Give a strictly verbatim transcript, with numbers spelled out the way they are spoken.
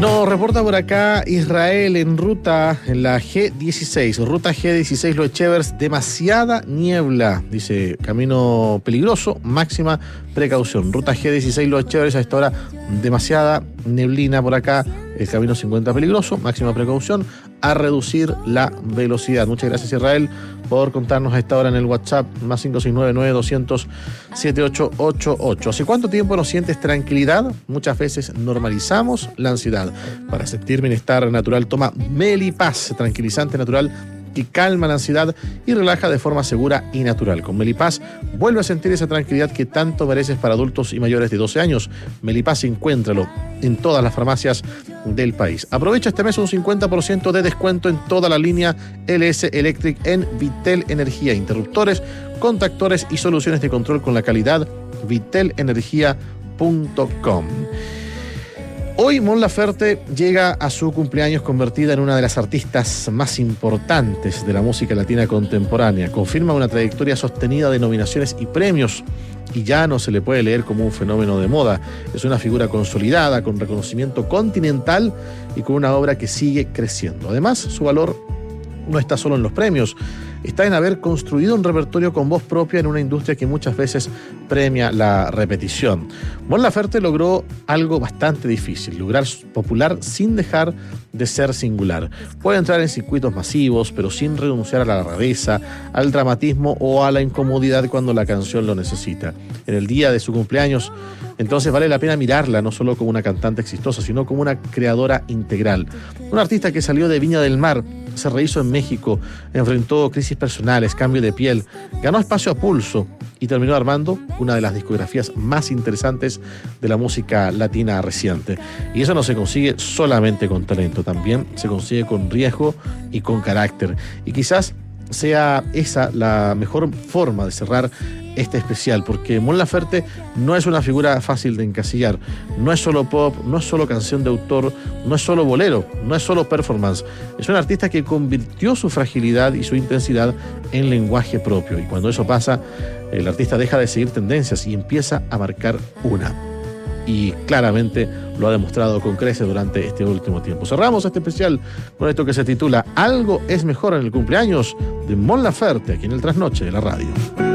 Nos reporta por acá Israel en ruta, en la G dieciséis, ruta G dieciséis Los Echevers, demasiada niebla, dice, camino peligroso, máxima precaución. Ruta G dieciséis Los Echevers, a esta hora demasiada neblina por acá, el camino se encuentra peligroso, máxima precaución, a reducir la velocidad. Muchas gracias, Israel, por contarnos a esta hora en el WhatsApp, más cinco seis nueve, nueve doscientos, setenta y ocho ochenta y ocho. ¿Hace cuánto tiempo no sientes tranquilidad? Muchas veces normalizamos la ansiedad. Para sentir bienestar natural, toma Melipaz, tranquilizante natural que calma la ansiedad y relaja de forma segura y natural. Con Melipaz vuelve a sentir esa tranquilidad que tanto mereces para adultos y mayores de doce años. Melipaz, encuéntralo en todas las farmacias del país. Aprovecha este mes un cincuenta por ciento de descuento en toda la línea L S Electric en Vitel Energía, interruptores, contactores y soluciones de control con la calidad vitel energía punto com. Hoy Mon Laferte llega a su cumpleaños convertida en una de las artistas más importantes de la música latina contemporánea. Confirma una trayectoria sostenida de nominaciones y premios y ya no se le puede leer como un fenómeno de moda. Es una figura consolidada, con reconocimiento continental y con una obra que sigue creciendo. Además, su valor no está solo en los premios, está en haber construido un repertorio con voz propia en una industria que muchas veces premia la repetición. Mon Laferte logró algo bastante difícil, lograr popular sin dejar de ser singular. Puede entrar en circuitos masivos, pero sin renunciar a la rareza, al dramatismo o a la incomodidad cuando la canción lo necesita. En el día de su cumpleaños, entonces vale la pena mirarla no solo como una cantante exitosa, sino como una creadora integral. Una artista que salió de Viña del Mar, se rehizo en México, enfrentó crisis personales, cambio de piel, ganó espacio a pulso y terminó armando una de las discografías más interesantes de la música latina reciente. Y eso no se consigue solamente con talento, también se consigue con riesgo y con carácter. Y quizás sea esa la mejor forma de cerrar este especial, porque Mon Laferte no es una figura fácil de encasillar, no es solo pop, no es solo canción de autor, no es solo bolero, no es solo performance, es un artista que convirtió su fragilidad y su intensidad en lenguaje propio, y cuando eso pasa, el artista deja de seguir tendencias y empieza a marcar una, y claramente lo ha demostrado con creces durante este último tiempo. Cerramos este especial con esto que se titula Algo es mejor en el cumpleaños de Mon Laferte, aquí en el Trasnoche de la radio.